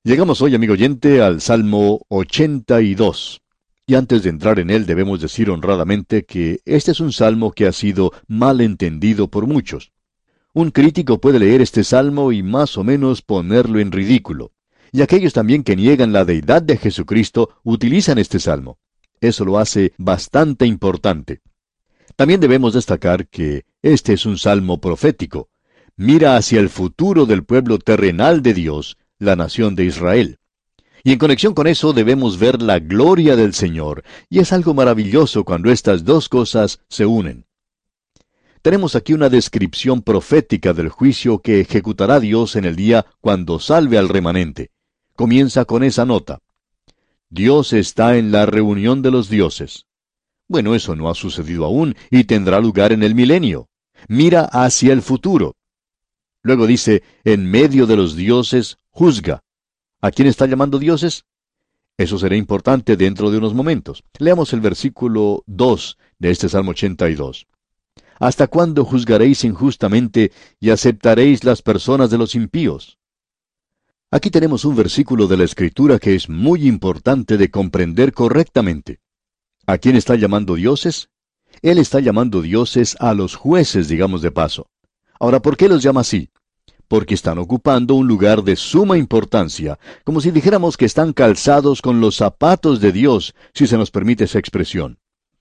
Llegamos hoy, amigo oyente, al Salmo 82. Y antes de entrar en él debemos decir honradamente que este es un salmo que ha sido mal entendido por muchos. Un crítico puede leer este salmo y más o menos ponerlo en ridículo. Y aquellos también que niegan la deidad de Jesucristo utilizan este salmo. Eso lo hace bastante importante. También debemos destacar que este es un salmo profético. Mira hacia el futuro del pueblo terrenal de Dios, la nación de Israel. Y en conexión con eso debemos ver la gloria del Señor, y es algo maravilloso cuando estas dos cosas se unen. Tenemos aquí una descripción profética del juicio que ejecutará Dios en el día cuando salve al remanente. Comienza con esa nota. Dios está en la reunión de los dioses. Bueno, eso no ha sucedido aún y tendrá lugar en el milenio. Mira hacia el futuro. Luego dice, en medio de los dioses, juzga. ¿A quién está llamando dioses? Eso será importante dentro de unos momentos. Leamos el versículo 2 de este Salmo 82. ¿Hasta cuándo juzgaréis injustamente y aceptaréis las personas de los impíos? Aquí tenemos un versículo de la Escritura que es muy importante de comprender correctamente. ¿A quién está llamando dioses? Él está llamando dioses a los jueces, digamos de paso. Ahora, ¿por qué los llama así? Porque están ocupando un lugar de suma importancia, como si dijéramos que están calzados con los zapatos de Dios, si se nos permite esa expresión.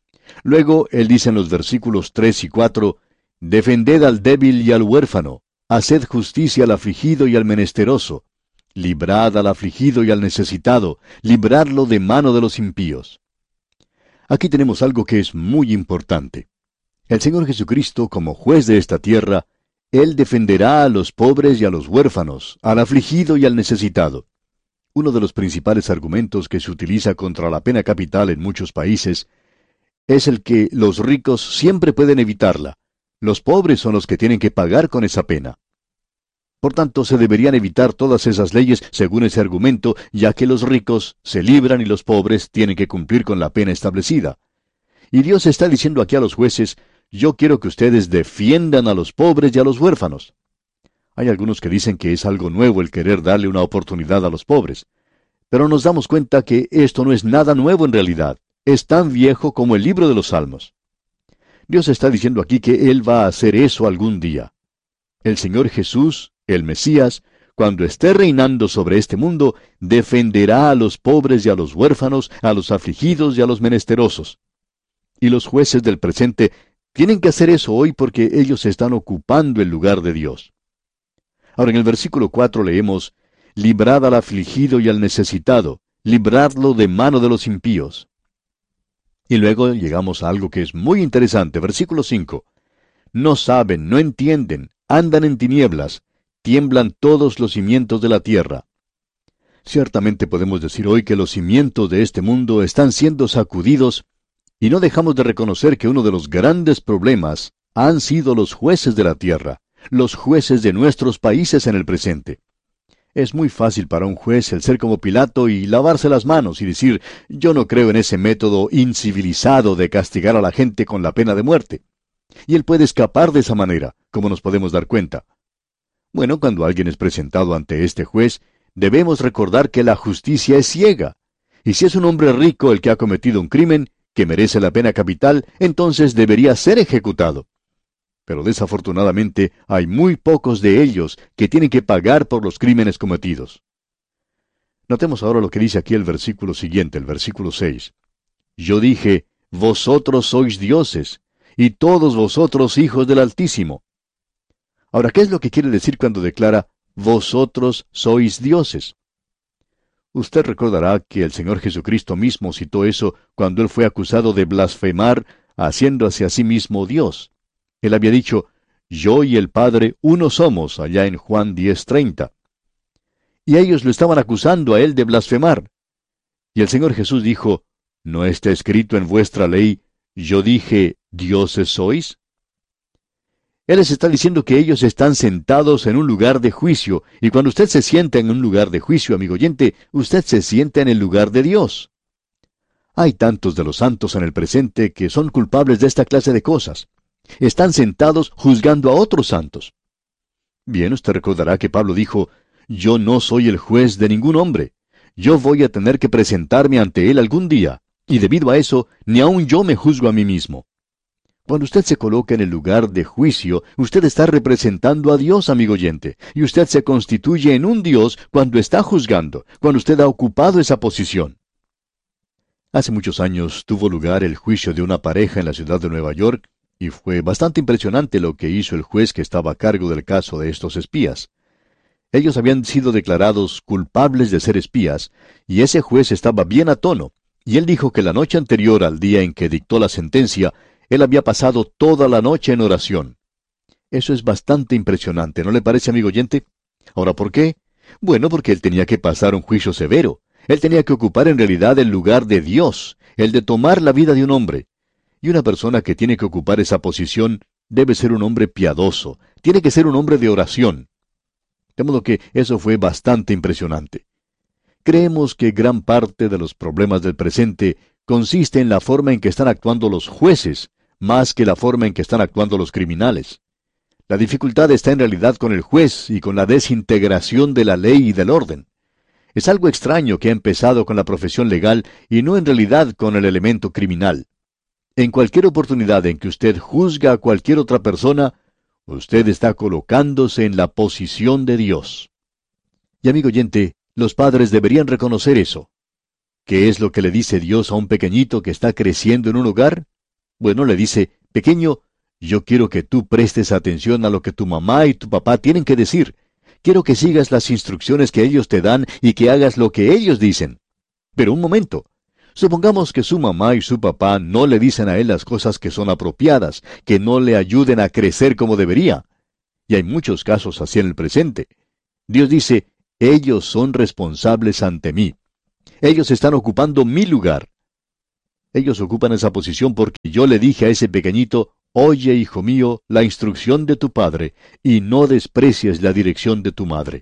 Luego, él dice en los versículos 3 y 4, defended al débil y al huérfano, haced justicia al afligido y al menesteroso, librad al afligido y al necesitado, libradlo de mano de los impíos. Aquí tenemos algo que es muy importante. El Señor Jesucristo, como juez de esta tierra, Él defenderá a los pobres y a los huérfanos, al afligido y al necesitado. Uno de los principales argumentos que se utiliza contra la pena capital en muchos países es el que los ricos siempre pueden evitarla. Los pobres son los que tienen que pagar con esa pena. Por tanto, se deberían evitar todas esas leyes según ese argumento, ya que los ricos se libran y los pobres tienen que cumplir con la pena establecida. Y Dios está diciendo aquí a los jueces, yo quiero que ustedes defiendan a los pobres y a los huérfanos. Hay algunos que dicen que es algo nuevo el querer darle una oportunidad a los pobres. Pero nos damos cuenta que esto no es nada nuevo en realidad. Es tan viejo como el libro de los Salmos. Dios está diciendo aquí que Él va a hacer eso algún día. El Señor Jesús, el Mesías, cuando esté reinando sobre este mundo, defenderá a los pobres y a los huérfanos, a los afligidos y a los menesterosos. Y los jueces del presente tienen que hacer eso hoy porque ellos están ocupando el lugar de Dios. Ahora en el versículo 4 leemos, librad al afligido y al necesitado, libradlo de mano de los impíos. Y luego llegamos a algo que es muy interesante, versículo 5. No saben, no entienden, andan en tinieblas, tiemblan todos los cimientos de la tierra. Ciertamente podemos decir hoy que los cimientos de este mundo están siendo sacudidos, y no dejamos de reconocer que uno de los grandes problemas han sido los jueces de la tierra, los jueces de nuestros países en el presente. Es muy fácil para un juez el ser como Pilato y lavarse las manos y decir, yo no creo en ese método incivilizado de castigar a la gente con la pena de muerte. Y él puede escapar de esa manera, como nos podemos dar cuenta. Bueno, cuando alguien es presentado ante este juez, debemos recordar que la justicia es ciega. Y si es un hombre rico el que ha cometido un crimen, que merece la pena capital, entonces debería ser ejecutado. Pero desafortunadamente hay muy pocos de ellos que tienen que pagar por los crímenes cometidos. Notemos ahora lo que dice aquí el versículo siguiente, el versículo 6. Yo dije, vosotros sois dioses, y todos vosotros hijos del Altísimo. Ahora, ¿qué es lo que quiere decir cuando declara, vosotros sois dioses? Usted recordará que el Señor Jesucristo mismo citó eso cuando Él fue acusado de blasfemar, haciéndose a sí mismo Dios. Él había dicho, yo y el Padre uno somos, allá en Juan 10:30. Y ellos lo estaban acusando a Él de blasfemar. Y el Señor Jesús dijo, ¿no está escrito en vuestra ley, yo dije, dioses sois? Él les está diciendo que ellos están sentados en un lugar de juicio, y cuando usted se sienta en un lugar de juicio, amigo oyente, usted se sienta en el lugar de Dios. Hay tantos de los santos en el presente que son culpables de esta clase de cosas. Están sentados juzgando a otros santos. Bien, usted recordará que Pablo dijo, yo no soy el juez de ningún hombre. Yo voy a tener que presentarme ante él algún día, y debido a eso, ni aun yo me juzgo a mí mismo. Cuando usted se coloca en el lugar de juicio, usted está representando a Dios, amigo oyente, y usted se constituye en un Dios cuando está juzgando, cuando usted ha ocupado esa posición. Hace muchos años tuvo lugar el juicio de una pareja en la ciudad de Nueva York, y fue bastante impresionante lo que hizo el juez que estaba a cargo del caso de estos espías. Ellos habían sido declarados culpables de ser espías, y ese juez estaba bien a tono, y él dijo que la noche anterior al día en que dictó la sentencia, él había pasado toda la noche en oración. Eso es bastante impresionante, ¿no le parece, amigo oyente? Ahora, ¿por qué? Bueno, porque él tenía que pasar un juicio severo. Él tenía que ocupar en realidad el lugar de Dios, el de tomar la vida de un hombre. Y una persona que tiene que ocupar esa posición debe ser un hombre piadoso, tiene que ser un hombre de oración. De modo que eso fue bastante impresionante. Creemos que gran parte de los problemas del presente consiste en la forma en que están actuando los jueces, más que la forma en que están actuando los criminales. La dificultad está en realidad con el juez y con la desintegración de la ley y del orden. Es algo extraño que ha empezado con la profesión legal y no en realidad con el elemento criminal. En cualquier oportunidad en que usted juzga a cualquier otra persona, usted está colocándose en la posición de Dios. Y amigo oyente, los padres deberían reconocer eso. ¿Qué es lo que le dice Dios a un pequeñito que está creciendo en un hogar? Bueno, le dice, pequeño, yo quiero que tú prestes atención a lo que tu mamá y tu papá tienen que decir. Quiero que sigas las instrucciones que ellos te dan y que hagas lo que ellos dicen. Pero un momento. Supongamos que su mamá y su papá no le dicen a él las cosas que son apropiadas, que no le ayuden a crecer como debería. Y hay muchos casos así en el presente. Dios dice, ellos son responsables ante mí. Ellos están ocupando mi lugar. Ellos ocupan esa posición porque yo le dije a ese pequeñito, oye, hijo mío, la instrucción de tu padre, y no desprecies la dirección de tu madre.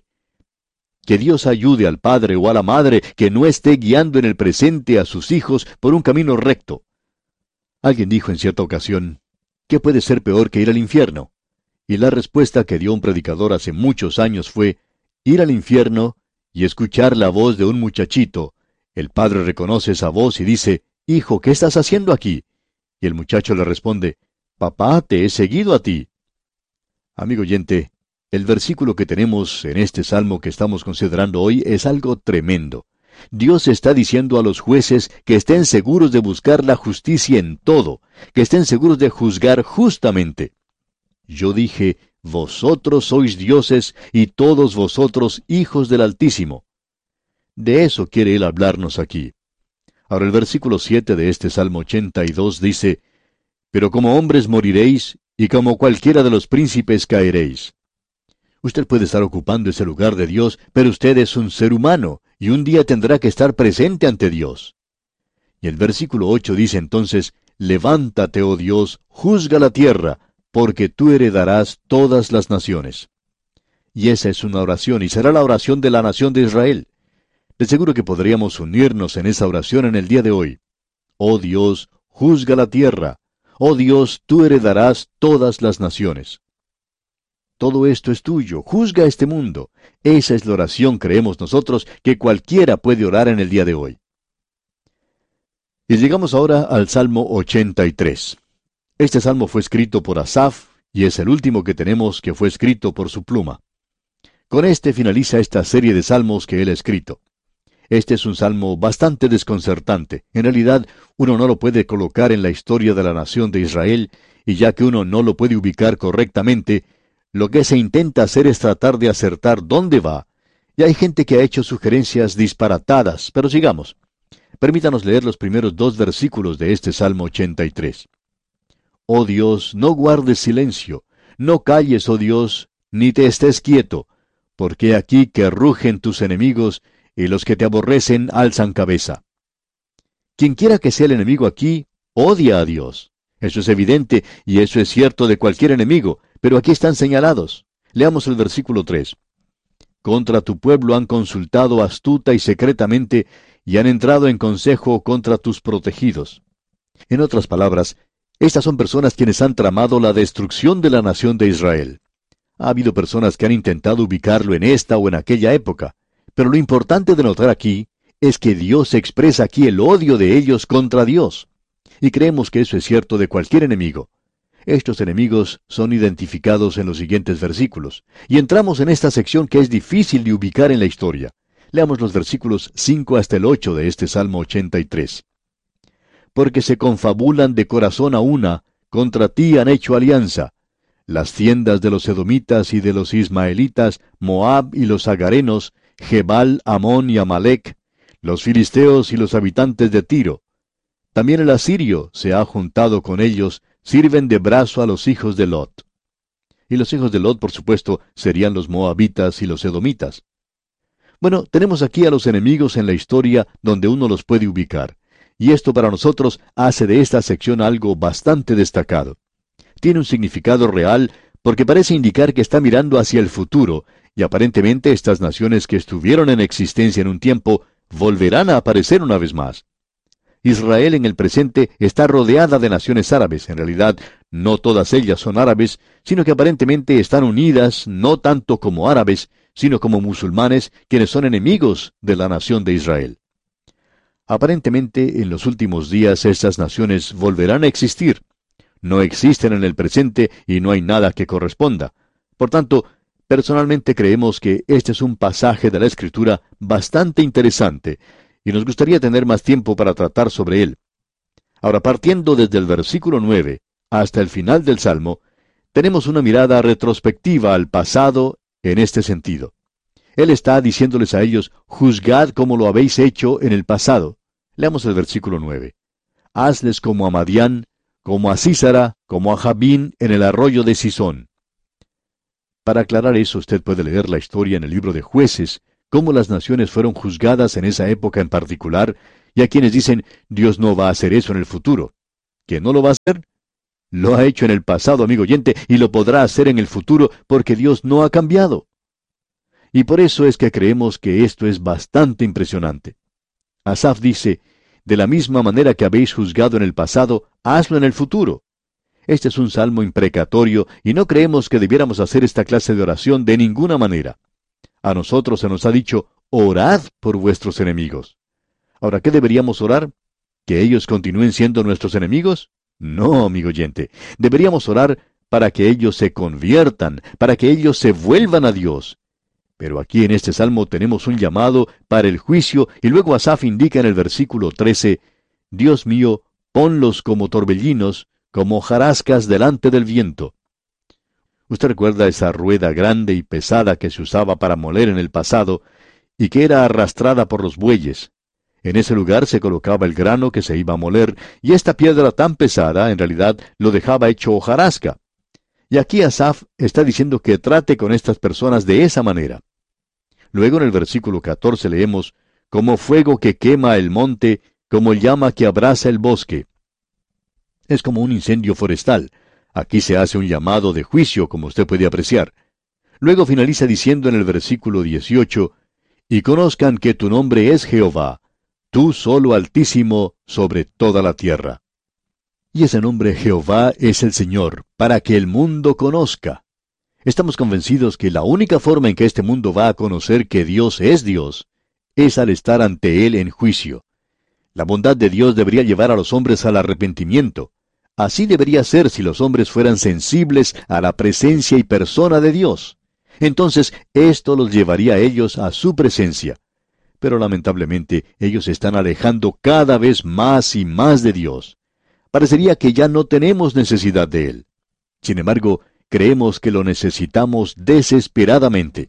Que Dios ayude al padre o a la madre que no esté guiando en el presente a sus hijos por un camino recto. Alguien dijo en cierta ocasión, ¿qué puede ser peor que ir al infierno? Y la respuesta que dio un predicador hace muchos años fue, ir al infierno y escuchar la voz de un muchachito. El padre reconoce esa voz y dice, hijo, ¿qué estás haciendo aquí? Y el muchacho le responde, papá, te he seguido a ti. Amigo oyente, el versículo que tenemos en este salmo que estamos considerando hoy es algo tremendo. Dios está diciendo a los jueces que estén seguros de buscar la justicia en todo, que estén seguros de juzgar justamente. Yo dije, vosotros sois dioses y todos vosotros hijos del Altísimo. De eso quiere él hablarnos aquí. Ahora el versículo 7 de este Salmo 82 dice, pero como hombres moriréis, y como cualquiera de los príncipes caeréis. Usted puede estar ocupando ese lugar de Dios, pero usted es un ser humano, y un día tendrá que estar presente ante Dios. Y el versículo 8 dice entonces, levántate, oh Dios, juzga la tierra, porque tú heredarás todas las naciones. Y esa es una oración, y será la oración de la nación de Israel. De seguro que podríamos unirnos en esa oración en el día de hoy. Oh Dios, juzga la tierra. Oh Dios, tú heredarás todas las naciones. Todo esto es tuyo, juzga este mundo. Esa es la oración, creemos nosotros, que cualquiera puede orar en el día de hoy. Y llegamos ahora al Salmo 83. Este salmo fue escrito por Asaf, y es el último que tenemos que fue escrito por su pluma. Con este finaliza esta serie de salmos que él ha escrito. Este es un salmo bastante desconcertante. En realidad, uno no lo puede colocar en la historia de la nación de Israel, y ya que uno no lo puede ubicar correctamente, lo que se intenta hacer es tratar de acertar dónde va. Y hay gente que ha hecho sugerencias disparatadas, pero sigamos. Permítanos leer los primeros 2 versículos de este Salmo 83. Oh Dios, no guardes silencio, no calles, oh Dios, ni te estés quieto, porque aquí que rugen tus enemigos, y los que te aborrecen alzan cabeza. Quienquiera que sea el enemigo aquí, odia a Dios. Eso es evidente, y eso es cierto de cualquier enemigo, pero aquí están señalados. Leamos el versículo 3. Contra tu pueblo han consultado astuta y secretamente, y han entrado en consejo contra tus protegidos. En otras palabras, estas son personas quienes han tramado la destrucción de la nación de Israel. Ha habido personas que han intentado ubicarlo en esta o en aquella época, pero lo importante de notar aquí es que Dios expresa aquí el odio de ellos contra Dios. Y creemos que eso es cierto de cualquier enemigo. Estos enemigos son identificados en los siguientes versículos, y entramos en esta sección que es difícil de ubicar en la historia. Leamos los versículos 5 hasta el 8 de este Salmo 83. Porque se confabulan de corazón a una, contra ti han hecho alianza. Las tiendas de los edomitas y de los ismaelitas, Moab y los agarenos, Gebal, Amón y Amalec, los filisteos y los habitantes de Tiro. También el asirio se ha juntado con ellos, sirven de brazo a los hijos de Lot. Y los hijos de Lot, por supuesto, serían los moabitas y los edomitas. Bueno, tenemos aquí a los enemigos en la historia donde uno los puede ubicar. Y esto para nosotros hace de esta sección algo bastante destacado. Tiene un significado real porque parece indicar que está mirando hacia el futuro, y aparentemente estas naciones que estuvieron en existencia en un tiempo volverán a aparecer una vez más. Israel en el presente está rodeada de naciones árabes. En realidad, no todas ellas son árabes, sino que aparentemente están unidas no tanto como árabes, sino como musulmanes, quienes son enemigos de la nación de Israel. Aparentemente, en los últimos días estas naciones volverán a existir. No existen en el presente y no hay nada que corresponda. Por tanto, personalmente creemos que este es un pasaje de la Escritura bastante interesante, y nos gustaría tener más tiempo para tratar sobre él. Ahora, partiendo desde el versículo 9 hasta el final del Salmo, tenemos una mirada retrospectiva al pasado en este sentido. Él está diciéndoles a ellos, juzgad como lo habéis hecho en el pasado. Leamos el versículo 9. Hazles como a Madián, como a Sísara, como a Jabín en el arroyo de Sisón. Para aclarar eso, usted puede leer la historia en el libro de Jueces, cómo las naciones fueron juzgadas en esa época en particular, y a quienes dicen, Dios no va a hacer eso en el futuro. ¿Que no lo va a hacer? Lo ha hecho en el pasado, amigo oyente, y lo podrá hacer en el futuro, porque Dios no ha cambiado. Y por eso es que creemos que esto es bastante impresionante. Asaf dice, de la misma manera que habéis juzgado en el pasado, hazlo en el futuro. Este es un salmo imprecatorio, y no creemos que debiéramos hacer esta clase de oración de ninguna manera. A nosotros se nos ha dicho, orad por vuestros enemigos. Ahora, ¿qué deberíamos orar? ¿Que ellos continúen siendo nuestros enemigos? No, amigo oyente. Deberíamos orar para que ellos se conviertan, para que ellos se vuelvan a Dios. Pero aquí en este salmo tenemos un llamado para el juicio, y luego Asaf indica en el versículo 13, Dios mío, ponlos como torbellinos, como hojarascas delante del viento. Usted recuerda esa rueda grande y pesada que se usaba para moler en el pasado, y que era arrastrada por los bueyes. En ese lugar se colocaba el grano que se iba a moler, y esta piedra tan pesada, en realidad, lo dejaba hecho hojarasca. Y aquí Asaf está diciendo que trate con estas personas de esa manera. Luego en el versículo 14 leemos, como fuego que quema el monte, como llama que abrasa el bosque. Es como un incendio forestal. Aquí se hace un llamado de juicio, como usted puede apreciar. Luego finaliza diciendo en el versículo 18, y conozcan que tu nombre es Jehová, tú solo Altísimo sobre toda la tierra. Y ese nombre Jehová es el Señor, para que el mundo conozca. Estamos convencidos que la única forma en que este mundo va a conocer que Dios es al estar ante Él en juicio. La bondad de Dios debería llevar a los hombres al arrepentimiento. Así debería ser si los hombres fueran sensibles a la presencia y persona de Dios. Entonces, esto los llevaría a ellos a su presencia. Pero lamentablemente, ellos se están alejando cada vez más y más de Dios. Parecería que ya no tenemos necesidad de Él. Sin embargo, creemos que lo necesitamos desesperadamente.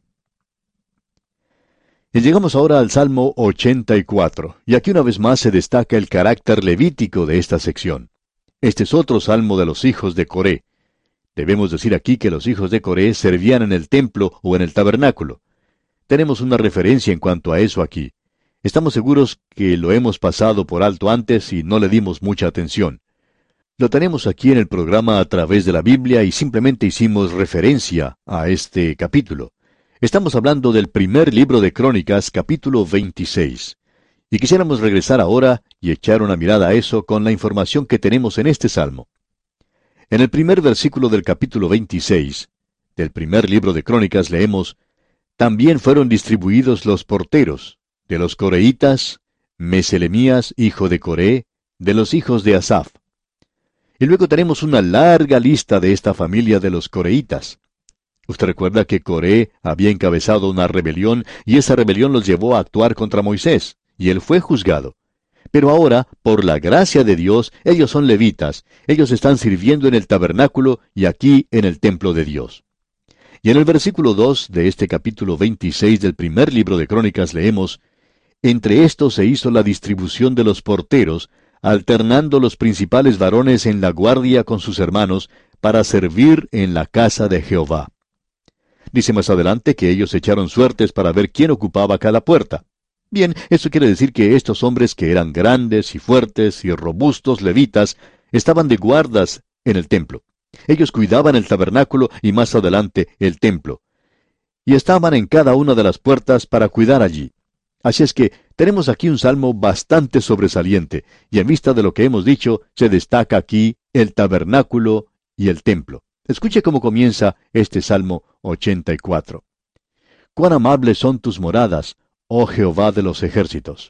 Y llegamos ahora al Salmo 84, y aquí una vez más se destaca el carácter levítico de esta sección. Este es otro salmo de los hijos de Coré. Debemos decir aquí que los hijos de Coré servían en el templo o en el tabernáculo. Tenemos una referencia en cuanto a eso aquí. Estamos seguros que lo hemos pasado por alto antes y no le dimos mucha atención. Lo tenemos aquí en el programa a través de la Biblia y simplemente hicimos referencia a este capítulo. Estamos hablando del primer libro de Crónicas, capítulo 26. Y quisiéramos regresar ahora y echar una mirada a eso con la información que tenemos en este salmo. En el primer versículo del capítulo 26, del primer libro de Crónicas leemos: también fueron distribuidos los porteros, de los coreitas, Meselemías, hijo de Coré, de los hijos de Asaf. Y luego tenemos una larga lista de esta familia de los coreitas. Usted recuerda que Coré había encabezado una rebelión y esa rebelión los llevó a actuar contra Moisés, y él fue juzgado. Pero ahora, por la gracia de Dios, ellos son levitas, ellos están sirviendo en el tabernáculo y aquí en el templo de Dios. Y en el versículo 2 de este capítulo 26 del primer libro de Crónicas leemos: entre estos se hizo la distribución de los porteros, alternando los principales varones en la guardia con sus hermanos, para servir en la casa de Jehová. Dice más adelante que ellos echaron suertes para ver quién ocupaba cada puerta. Bien, eso quiere decir que estos hombres que eran grandes y fuertes y robustos levitas, estaban de guardas en el templo. Ellos cuidaban el tabernáculo y más adelante el templo. Y estaban en cada una de las puertas para cuidar allí. Así es que tenemos aquí un salmo bastante sobresaliente, y en vista de lo que hemos dicho, se destaca aquí el tabernáculo y el templo. Escuche cómo comienza este Salmo 84. Cuán amables son tus moradas, oh Jehová de los ejércitos.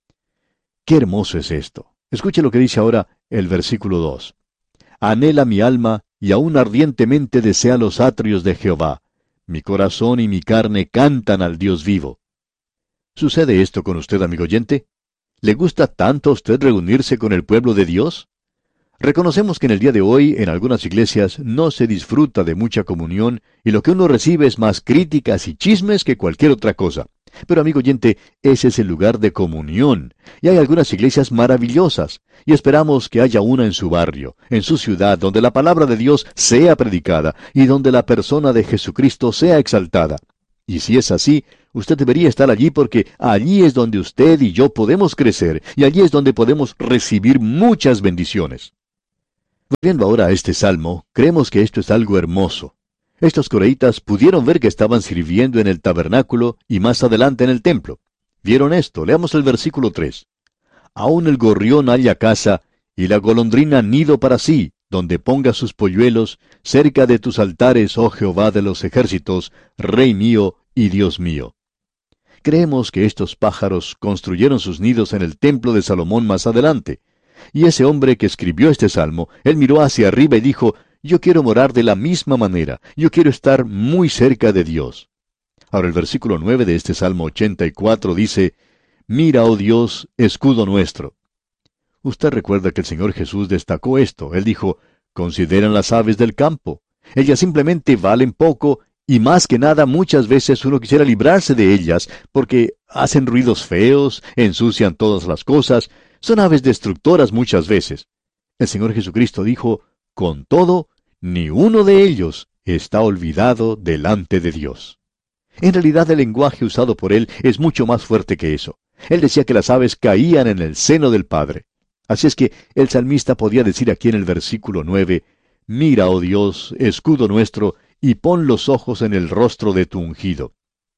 Qué hermoso es esto. Escuche lo que dice ahora el versículo 2. Anhela mi alma, y aún ardientemente desea los atrios de Jehová. Mi corazón y mi carne cantan al Dios vivo. ¿Sucede esto con usted, amigo oyente? ¿Le gusta tanto a usted reunirse con el pueblo de Dios? Reconocemos que en el día de hoy, en algunas iglesias, no se disfruta de mucha comunión, y lo que uno recibe es más críticas y chismes que cualquier otra cosa. Pero, amigo oyente, ese es el lugar de comunión, y hay algunas iglesias maravillosas, y esperamos que haya una en su barrio, en su ciudad, donde la palabra de Dios sea predicada, y donde la persona de Jesucristo sea exaltada. Y si es así, usted debería estar allí porque allí es donde usted y yo podemos crecer, y allí es donde podemos recibir muchas bendiciones. Volviendo ahora a este salmo, creemos que esto es algo hermoso. Estos coreitas pudieron ver que estaban sirviendo en el tabernáculo y más adelante en el templo. ¿Vieron esto? Leamos el versículo 3. Aún el gorrión halla casa, y la golondrina nido para sí, donde ponga sus polluelos, cerca de tus altares, oh Jehová de los ejércitos, Rey mío y Dios mío. Creemos que estos pájaros construyeron sus nidos en el templo de Salomón más adelante. Y ese hombre que escribió este salmo, él miró hacia arriba y dijo: yo quiero morar de la misma manera, yo quiero estar muy cerca de Dios. Ahora el versículo 9 de este Salmo 84 dice: mira, oh Dios, escudo nuestro. Usted recuerda que el Señor Jesús destacó esto. Él dijo: consideran las aves del campo. Ellas simplemente valen poco, y más que nada muchas veces uno quisiera librarse de ellas, porque hacen ruidos feos, ensucian todas las cosas, son aves destructoras muchas veces. El Señor Jesucristo dijo: con todo, ni uno de ellos está olvidado delante de Dios. En realidad el lenguaje usado por él es mucho más fuerte que eso. Él decía que las aves caían en el seno del Padre. Así es que el salmista podía decir aquí en el versículo 9, mira, oh Dios, escudo nuestro, y pon los ojos en el rostro de tu ungido.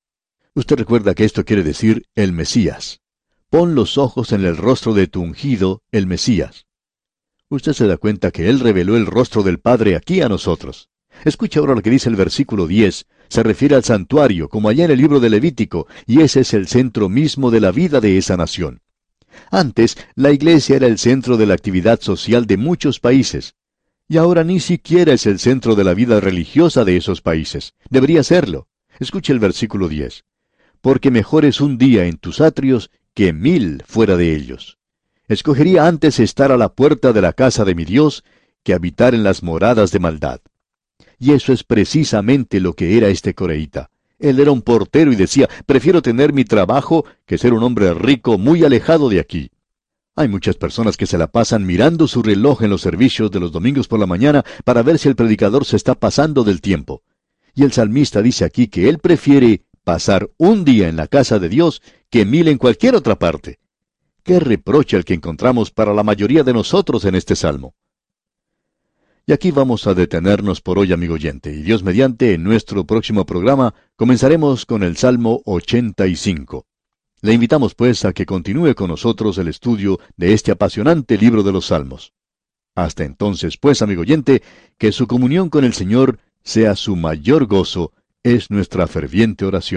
Usted recuerda que esto quiere decir el Mesías. Pon los ojos en el rostro de tu ungido, el Mesías. Usted se da cuenta que Él reveló el rostro del Padre aquí a nosotros. Escucha ahora lo que dice el versículo 10. Se refiere al santuario, como allá en el libro de Levítico, y ese es el centro mismo de la vida de esa nación. Antes, la iglesia era el centro de la actividad social de muchos países. Y ahora ni siquiera es el centro de la vida religiosa de esos países. Debería serlo. Escuche el versículo 10. Porque mejor es un día en tus atrios que 1000 fuera de ellos. Escogería antes estar a la puerta de la casa de mi Dios que habitar en las moradas de maldad. Y eso es precisamente lo que era este coreíta. Él era un portero y decía: prefiero tener mi trabajo que ser un hombre rico muy alejado de aquí. Hay muchas personas que se la pasan mirando su reloj en los servicios de los domingos por la mañana para ver si el predicador se está pasando del tiempo. Y el salmista dice aquí que él prefiere pasar un día en la casa de Dios que 1000 en cualquier otra parte. ¡Qué reproche el que encontramos para la mayoría de nosotros en este salmo! Y aquí vamos a detenernos por hoy, amigo oyente, y Dios mediante, en nuestro próximo programa comenzaremos con el Salmo 85. Le invitamos pues a que continúe con nosotros el estudio de este apasionante libro de los Salmos. Hasta entonces pues, amigo oyente, que su comunión con el Señor sea su mayor gozo, es nuestra ferviente oración.